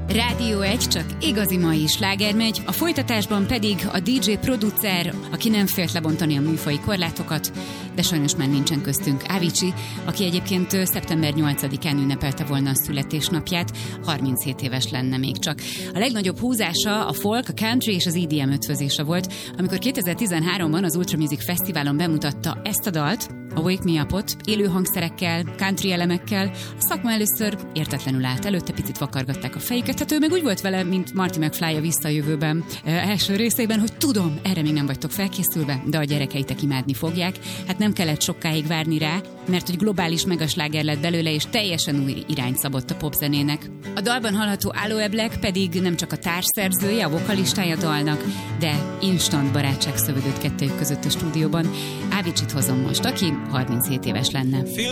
Rádió 1, csak igazi mai sláger megy, a folytatásban pedig a DJ producer, aki nem félt lebontani a műfai korlátokat, de sajnos már nincsen köztünk, Avicii, aki egyébként szeptember 8-án ünnepelte volna a születésnapját, 37 éves lenne még csak. A legnagyobb húzása a folk, a country és az EDM ötvözése volt, amikor 2013-ban az Ultra Music Fesztiválon bemutatta ezt a dalt, a Wake Me Up-ot, élő hangszerekkel, country elemekkel. A szakma először értetlenül állt előtte, picit vakargatták a fejüket, hát ő meg úgy volt vele, mint Marty McFly a Visszajövőben első részében, hogy tudom, erre még nem vagytok felkészülve, de a gyerekeitek imádni fogják. Hát nem kellett sokáig várni rá, mert hogy globális megasláger lett belőle, és teljesen új irányt szabott a popzenének. A dalban hallható Aloe Black pedig nem csak a társszerzője, a vokalistája dalnak, de instant barátság szövődött kettejük között a stúdióban. Avicii-t hozom most, aki 37 éves lenne.